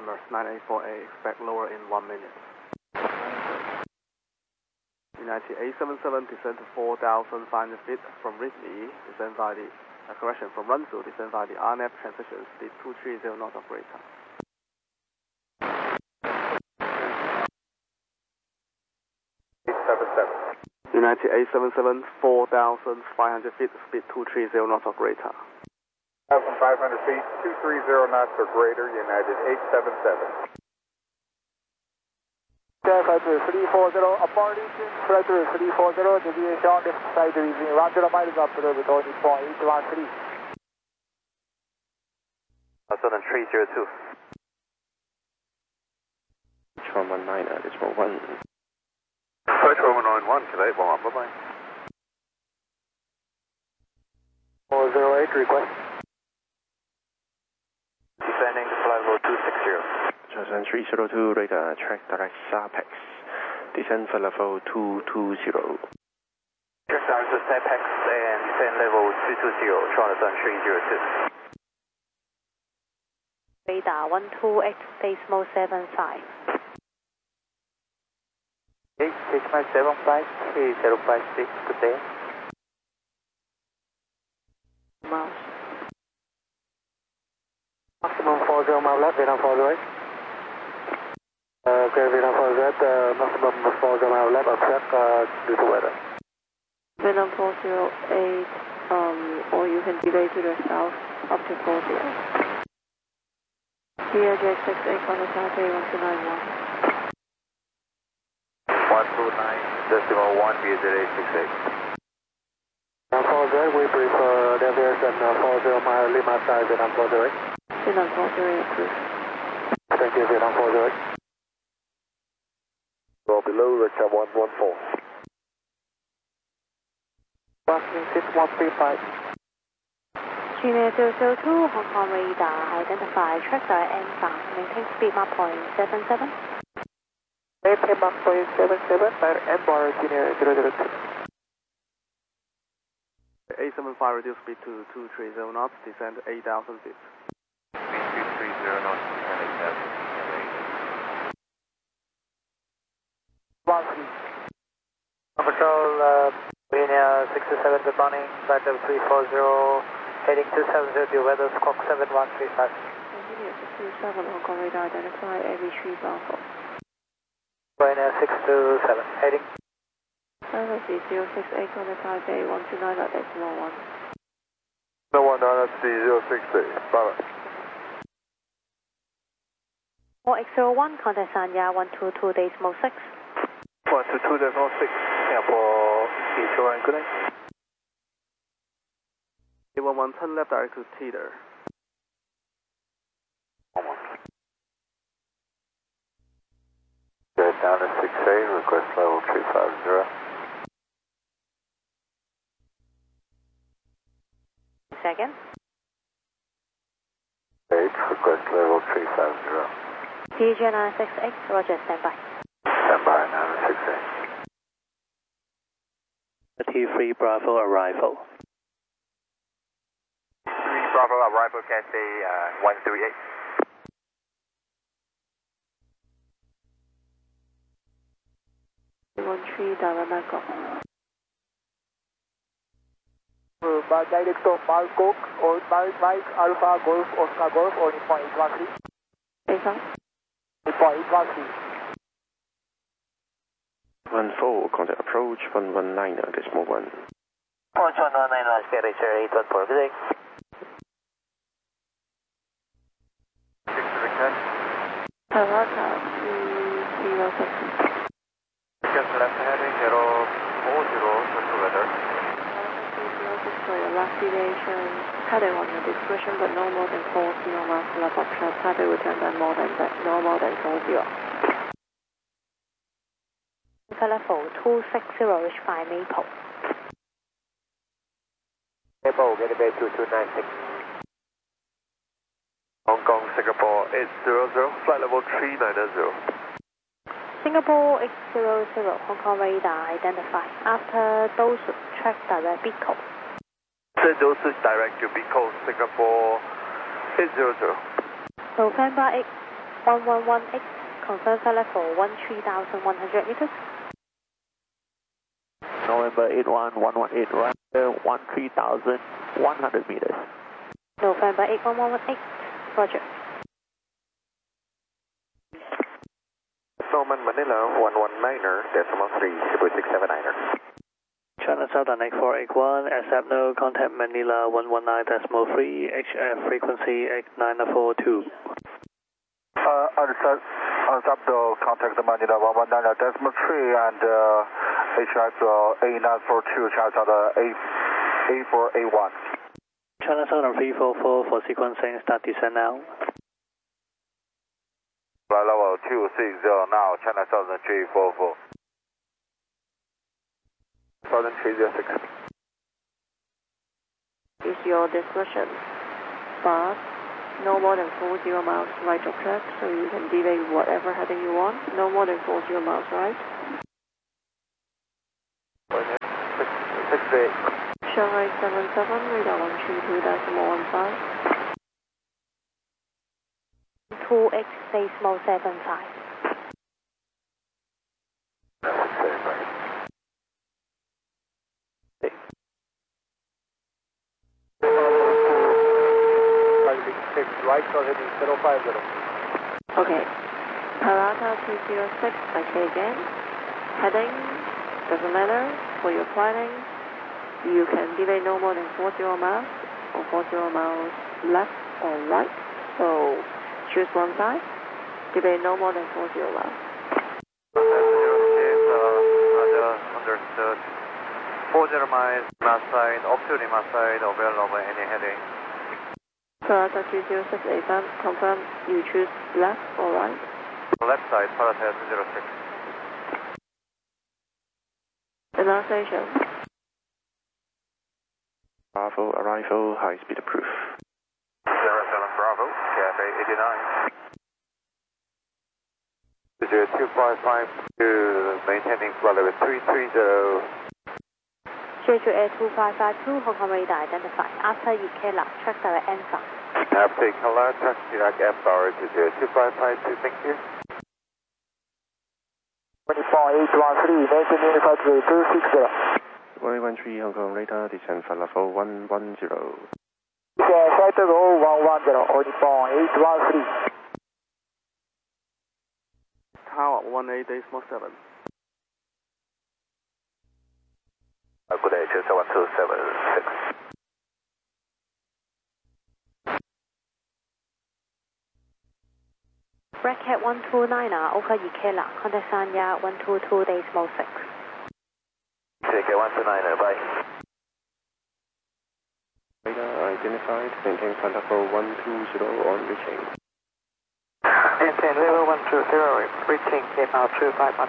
Emirates 984A, expect lower in 1 minute. United 877, descend to 4,500 feet from Ridley, descend via the, from Runzu, descend via the RNAV transition, speed 230 knots operator. United 877, 4,500 feet, speed 230 knots operator. 1,500 feet, 230 knots or greater, United 877. Flight 340, approaching Flight 340, deviation left side reaching 10 miles up to Nippon 813. Southern 302. H119, this 1. Flight 191, Cadet 11, bye-bye. 408, request. Descending to flight level 260. Southern 302, radar, track direct SAPEX. Descend for level 220. Track direct to SAPEX and descend level 220, Charleston 302. Radar 128, decimal 75. 86575, 3056, good day. Miles. Maximum 40 mile left, Vietnam 408. Okay, Vietnam 408, maximum 40 mile left, upset due to weather. Vietnam 408, or you can delay to the south up to 40. Here, JX68, contact Taipei 1291. 129.1, BZ868. 40, we prefer deviation 40 mile Lima side, Vietnam 408. Vietnam 408, approved. Thank you, Vietnam 408. Well below, Richard 114. Passing 6135. China 002, Hong Kong radar, identify track direct M5, maintain speed mark point 77. Maintain mark point 77, direct M-bar, China 002. 875, reduce speed to 230 knots, descend 8,000 feet. Speed 230 knots, descend 8,000 feet. Patrol, Linear 67, good morning, flight level 340, heading 270, due weather, squawk 7135. Linear 627, Hong Kong radar, identify AV3 Bravo. Linear 627, heading. Service 068, contact Taipei 129.1. No 193.068, bye-bye. 4X01, contact Sanya 122.6. 122.6, Singapore, Eastern, good day. A11, turn left direct to Teeter. Go down to 6A, request level 350. Second. 8, request level 350. TJ 968, roger, standby. Standby, 968. T3 Bravo arrival. 3 Bravo arrival, Cathay 138. Direct Marco. Direct to Marco or Mike Alpha Golf Oscar Golf or Nippon 813. Basal. Nippon 813. 14, contact approach 119, decimal 1. Approach 119, Sierra Richard 814, good day. 6 to the cut. Parata 306. Just left heading 040, to weather. For your last deviation, Taipei on your discretion, but no more than 40 miles left of track. Taipei will turn back no more than 40. Level 260, reach 5 Maple. Maple, get away 2296. Hong Kong, Singapore 800, flight level 390. Singapore 800, Hong Kong radar, identify. After those track direct Bicol. Send those direct to Bicol, Singapore 800. November 1118, confirm flight level 13,100 meters. November 81118, right 13,100 meters. November 81118, roger. Norman Manila 119.3, 679er. China Southern 8481, accept no contact Manila 119.3, HF frequency 8942. Accept the contact Manila 119.3 and HF 8942, China Southern A4A1. China Southern 344 for sequencing, start descent now. Flight level 260 now, China Southern 344. Southern 306. Is your discretion. But no more than 40 miles right of track, so you can delay whatever heading you want. No more than 40 miles right. 68. Shanghai 77, radar 132.15. 2X decimal 75. Right, so heading 050. Okay. Parata 206, I say again. Heading, doesn't matter. For your planning, you can delay no more than 40 miles or 40 miles left or right. So choose one side. Delay no more than 40 miles. Understood. 40 miles left side, up to Lima side, over any heading. Parata 206 AFM, confirm you choose left or right. Left side, Parata 206. Pronunciation. Bravo, arrival, high speed approved. 07 Bravo, Cafe 89. 255 maintaining flight level 330. Jeju Air 2552, Hong Kong radar identified. After Ikela, track direct answer. After Ikela, track direct F-Bar to 2552, thank you. 24813, Nathan Unified 260. 113 Hong Kong radar, descend flight level 110. Flight level 110, Nippon 813. Tower 18.7. Good day, 27126. Bracket 129er, over Ikela, contact Sanya 122.6. Take 129er, bye. Radar identified, maintain flight level 120 on reaching. Maintain level 120, reaching KML 251.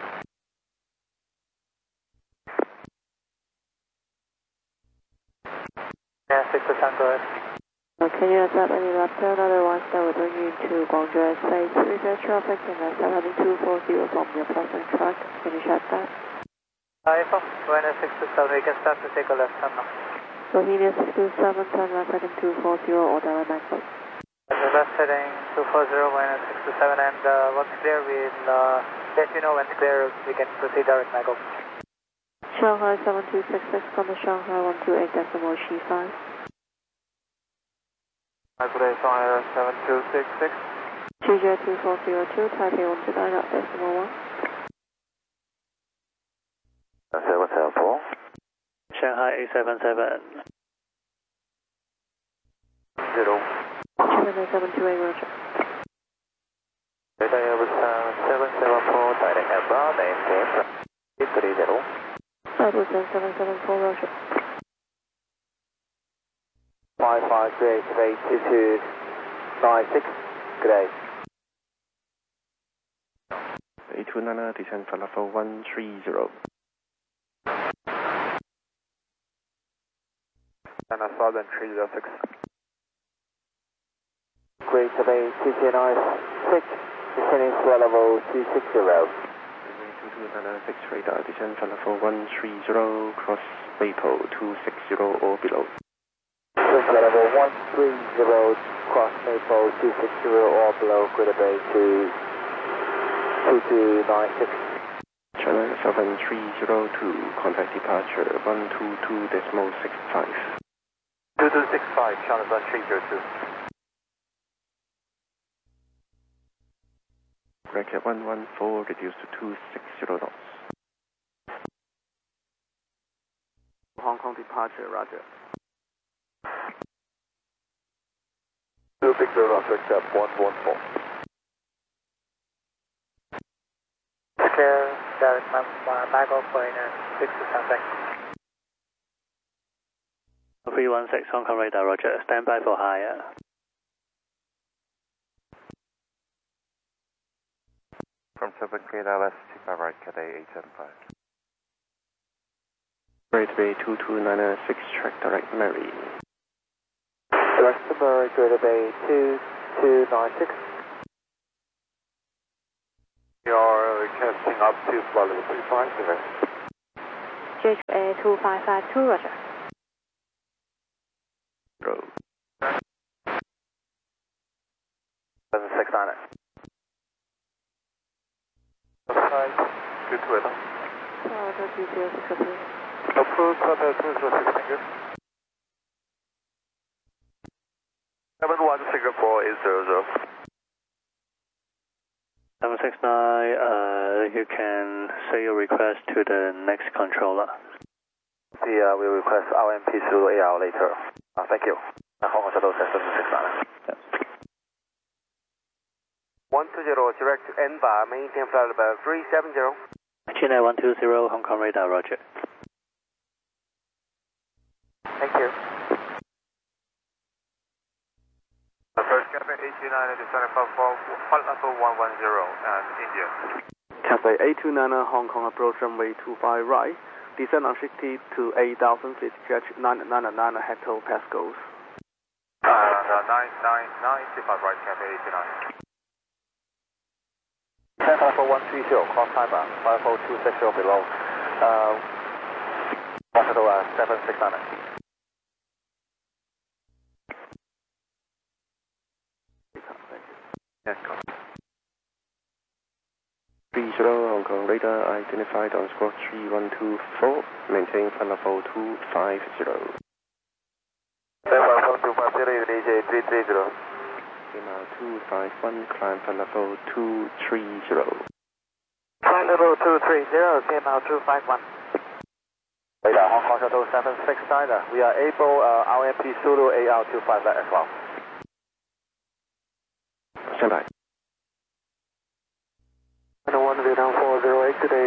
Yeah, 6% go ahead. Can you accept any left turn? Otherwise, that will bring you to Guangzhou State. Reverse traffic in the 70240 from your present track. Can you check that? iPhone, when 627, we can start to take a left turn now. Bohemia 627, turn left heading 240 or direct MacBook. The left heading 240, minus 627, and once clear, we'll let you know when clear, we can proceed direct MacBook. Shanghai 7266, come to Shanghai 128.5. Good day, Shanghai 7266. GJ 2402, Taipei 129.1. 774. Shanghai 877. 0. Gemini 728, roger. Radar Airbus 774, direct F-Bar, maintain 330. Airbus 774, roger. 55382296. Good day. 829, descend flight level 130. China Southern 306. Great Bay TCNI 6, descending flight level 260. 2296 radar, descend flight level 130, cross Maple 260 or below. Flight level 130, cross Maple 260 or below, Greater Bay to 2296. China 7302, contact departure 122.65. 2265, China 7302. Bracket 114 reduced to 260 knots. Hong Kong departure, roger. 260 knots, accept 114. Clear, direct back off point and 6 to something. 316 Hong Kong radar, roger. Stand by for higher. From Triple Clear LS 25 right, Cathay 875. Greater Bay 22996, track direct Mary. Direct to Murray, Greater Bay 2296. We are casting up to flight level 35, today. JH Air 2552, roger. Road. 769. Good weather. Toronto 2063. Approved, Qatar 206, thank you. 71 Singapore 800. 769, you can say your request to the next controller. We request RMP Zulu AR later. Thank you. Hong Kong Shuttle 769. 120 direct to NVA, maintain flight level 370. China 120 Hong Kong radar, roger. Thank you. First Cathay 829 descending for flight level 110 and India. Cathay 829 Hong Kong approach runway 25 right. Descend unshifted to 8,000 feet, stretch 999 hectopascals. 999, 25 right, Cathay 829. 1054 130, cross timer, 50260 below. Shuttle 769. Yes, go. 30 Hong Kong radar identified on squawk 3124, maintain flight level 250. 250, DJ 330. Lima 251, climb flight level 230. Flight level 230, KML 251. Radar, Hong Kong Shuttle 769. We are able RMP Zulu AR 25 as well. Stand by. 1 Vietnam 408 today.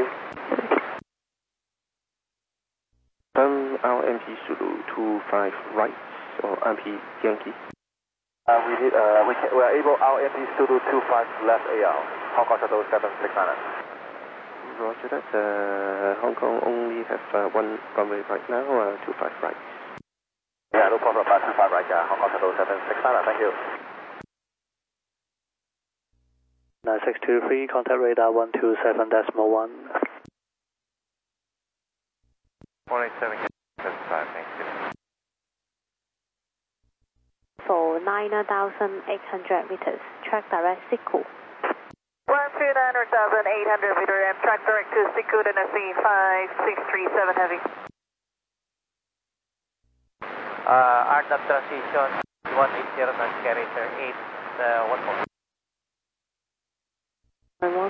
RMP Zulu 25 right, or RMP Yankee. We are able RMP Zulu 25 left AR, Hong Kong Shuttle 769. Roger that. Hong Kong only have one runway right now, 25 right. Yeah, no problem. 25 right, Hong Kong Shuttle 769. Thank you. 9623, contact radar 127.1. 187, 75, thank you. For 9,800 meters, track direct Siku. 129,800 meter and track direct to Siku, Tennessee 5637 heavy. RDAP transition 180 knots, carrier 814. 91.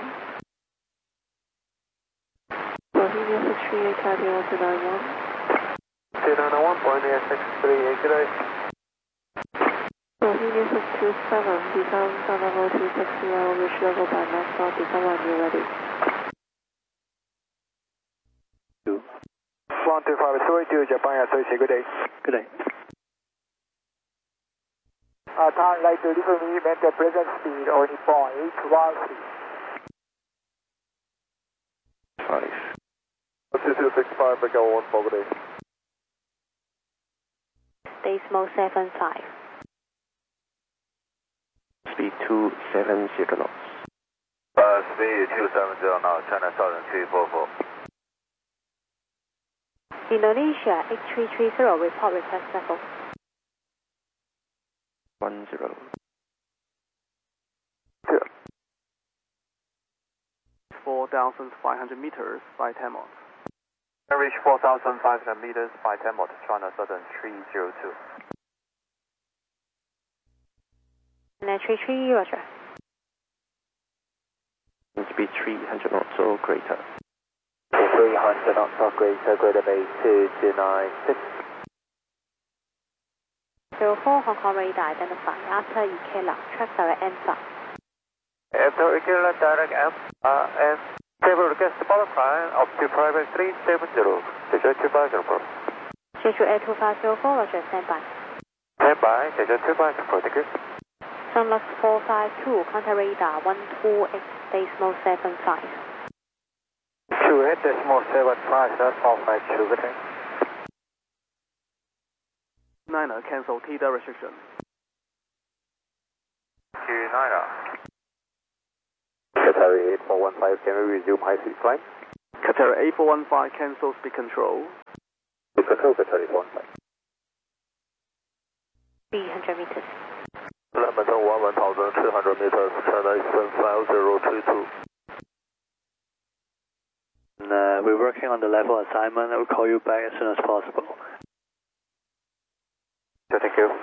Bohemia 638, Taipei 1291. 291, Bohemia 638 today. Bohemia 627, become sun level 260, reach level by max stop, become 1, you're ready. 125, sorry to Japan Associate, good day. Good day. Time like to deliver me, maintain present speed on Nippon 813. 5. 2265, back out 1 for day. Decimal 75. Speed 270 knots. Speed 270 now, China Southern 344. Indonesia 8330, report request level. 10. 4,500 meters by 10 knots. Reach 4,500 meters by 10 knots, China Southern 302. 933, roger. Speed 300 knots or greater. 300 knots or greater, greater Bay 2296. 04 Hong Kong radar identified. After EK left, track direct N5. After regular direct and table request follow climb up to private 370, Jeju 2504. Jeju Air 2504, roger, standby. Standby, Jeju 2504, thank you. Sunlux 452, contact radar 128.75. 28.75, that's 452, good day. Niner, cancel TDA restriction. Niner. Qatari 8415, can we resume high speed climb? Qatar 8415, cancel speed control. Control Qatari 415. 300 meters. Lemon 1,200 meters, China 75032. We're working on the level assignment. I will call you back as soon as possible. Thank you.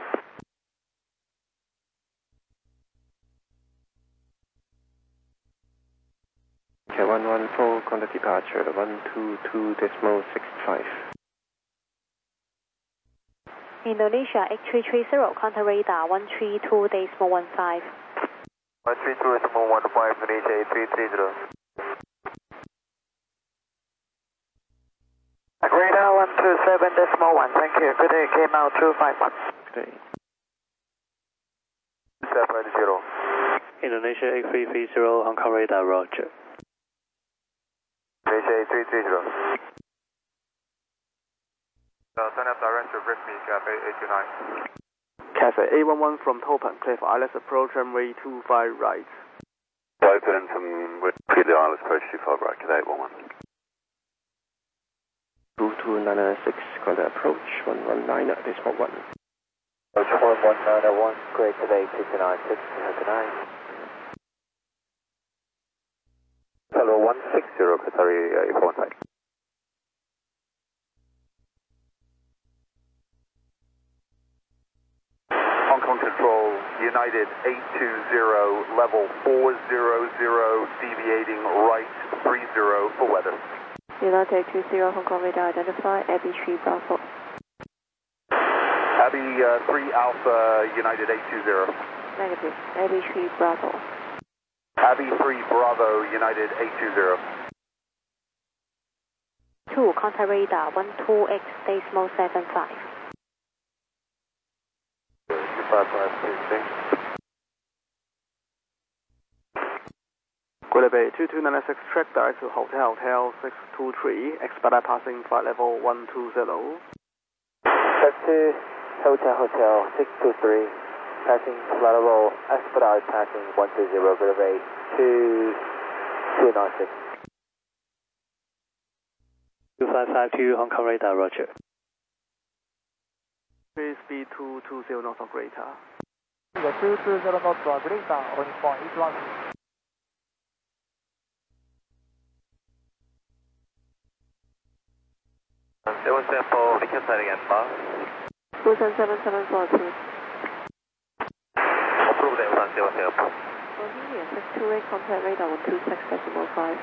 Okay, 114, contact departure 122.65. Indonesia 8330, contact radar 132.15. 132.15, Indonesia 8330. Radar 127.1, thank you. Good day, KML 251. Good day. 750. Indonesia 8330, Hong Kong radar, roger. Indonesia 8330. Turn up director, brief me, Cafe 829. Cafe A11 from Topan, clear for ILS approach runway 25 right. Open from clear the ILS approach 25 right, Qatari 811. 2296, contact approach 119.1. Approach 11901, greater Bay 2296, good night. Hello 160, Qatari 815. Hong Kong Control, United 820, level 400, deviating right 30 for weather. United 820, Hong Kong radar identified, Abbey 3 Bravo. Abbey 3 Alpha, United 820. Negative, Abbey 3 Bravo. Abbey 3 Bravo, United 820. 2, contact radar 128.75. 5526. Greater Bay 2296, track direct to Hotel 623, expedite passing flight level 120. Taxi, Hotel 623, passing flight level, expedite passing 120, Greater Bay 2296. 2552, Hong Kong radar, roger. Free speed 220 knots or greater. 220 knots or greater, on point 816. There was sample, we can setting at bar. 27742. Approve that one, there was sample. Bohemia 628, contact radar 126.5.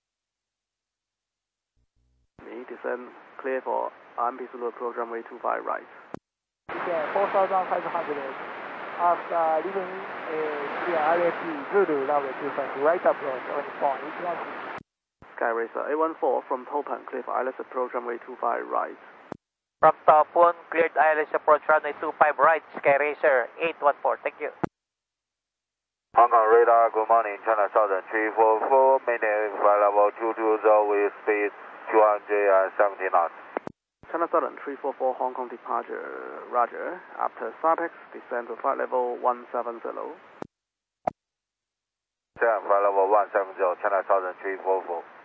Descend clear for RMP Zulu approach runway 25 right. Again, 4,500. After leaving RFP Zulu runway 25 right approach on point 816. Sky Racer A14 from Topan, clear for ILS approach runway 25 right. From Topon, cleared ILS approach runway 25 right, Sky Racer 814, thank you. Hong Kong radar, good morning, China Southern 344, maintain flight level 220 with speed 270 knots. China Southern 344 Hong Kong departure, roger. After SARPEX, descend to flight level 170. Flight level 170, China Southern 344.